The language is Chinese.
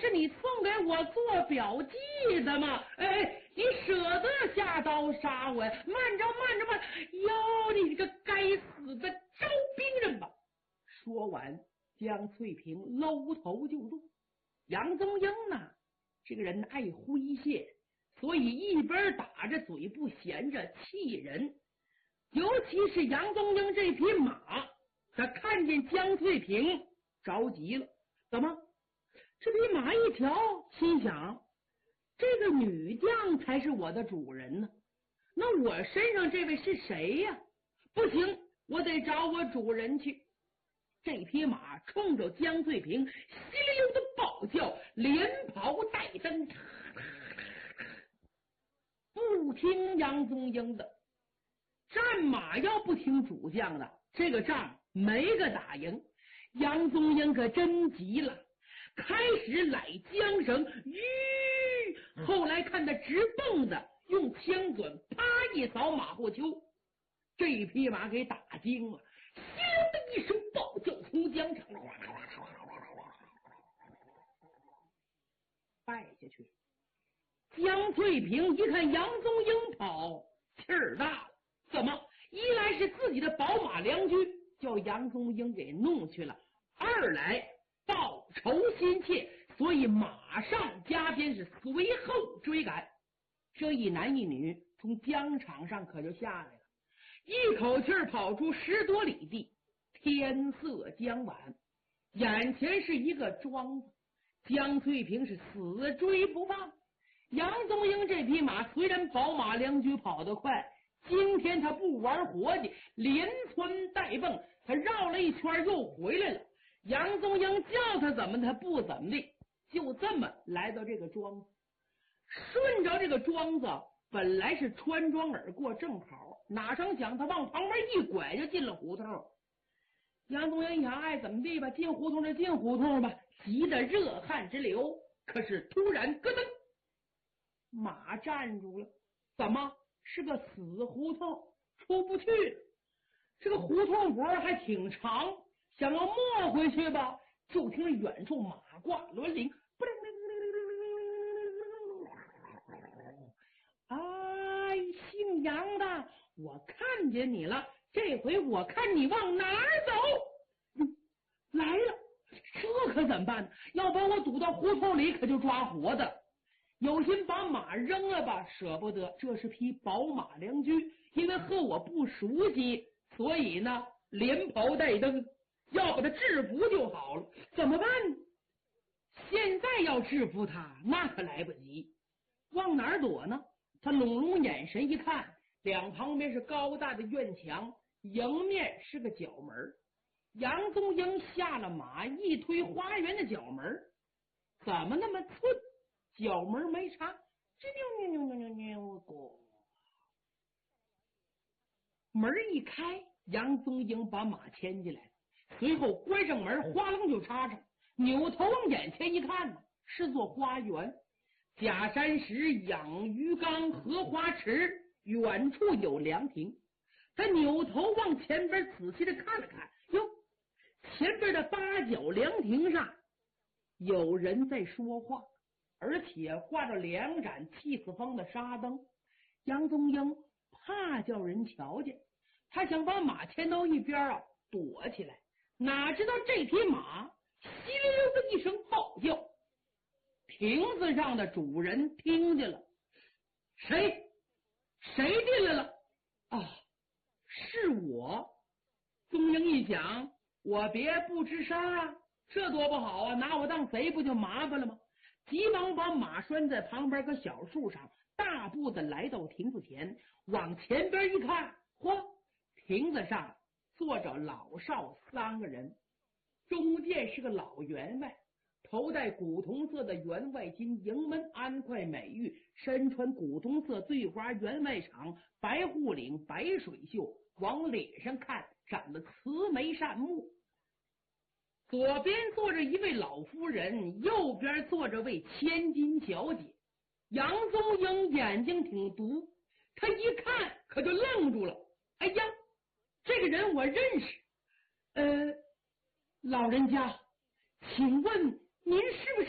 是你送给我做表记的吗？哎，你舍得下刀杀我呀？慢着！哟，你这个该死的招兵人吧！说完，江翠萍搂头就动。杨宗英呢，这个人爱诙谐，所以一边打着嘴不闲着气人。尤其是杨宗英这匹马，他看见江翠萍着急了。怎么？这匹马一瞧，心想这个女将才是我的主人呢，那我身上这位是谁呀？不行，我得找我主人去。这匹马冲着江翠萍稀里溜的暴叫，连跑带蹬，不听杨宗英的。战马要不听主将的，这个仗没个打赢。杨宗英可真急了，开始揽缰绳，后来看他直蹦子，用枪管啪一扫马后丘，这匹马给打惊了，咻的一声暴叫，从疆场败下去。江翠萍一看杨宗英跑，气儿大了。怎么？一来是自己的宝马良驹叫杨宗英给弄去了，二来报仇心切，所以马上加鞭是随后追赶。这一男一女从疆场上可就下来了，一口气跑出10多里地。天色将晚，眼前是一个庄子，江翠萍是死追不放。杨宗英这匹马虽然宝马良驹跑得快，今天他不玩活计，连窜带蹦，他绕了一圈又回来了。杨宗英叫他怎么他不怎么地，就这么来到这个庄子。顺着这个庄子本来是穿庄而过正好，哪成想他往旁边一拐就进了胡同。杨宗英一想，爱怎么地吧，进胡同就进胡同吧，急得热汗直流。可是突然咯噔，马站住了。怎么？是个死胡同，出不去。这个胡同脖还挺长，想要没回去吧，就听远处马挂轮铃，哎，姓杨的，我看见你了，这回我看你往哪儿走。来了，这可怎么办呢？要把我堵到胡同里，可就抓活的。有心把马扔了吧，舍不得，这是匹宝马良驹，因为和我不熟悉，所以呢连跑带蹬，要把他制服就好了。怎么办？现在要制服他那可来不及。往哪儿躲呢？他拢眼神一看，两旁边是高大的院墙，迎面是个角门。杨宗英下了马，一推花园的角门，怎么那么寸？角门没插，门一开，杨宗英把马牵进来了，随后关上门，哗楞就插上。扭头往眼前一看呢，是座花园，假山石、养鱼缸、荷花池，远处有凉亭。他扭头往前边仔细的看了看，哟，前边的八角凉亭上有人在说话，而且挂着2盏气死风的纱灯。杨宗英怕叫人瞧见，他想把马牵到一边躲起来，哪知道这匹马稀溜溜的一声暴叫，亭子上的主人听见了，谁进来了？啊，是我。宗英一想，我别不吱声啊，这多不好啊，拿我当贼不就麻烦了吗？急忙把马拴在旁边个小树上，大步的来到亭子前，往前边一看，嚯，亭子上坐着老少3个人，中间是个老员外，头戴古铜色的员外巾，迎门安块美玉，身穿古铜色对花员外裳，白护领，白水袖，往脸上看长得慈眉善目。左边坐着一位老夫人，右边坐着位千金小姐。杨宗英眼睛挺毒，他一看可就愣住了。哎呀，这个人我认识。老人家，请问您是不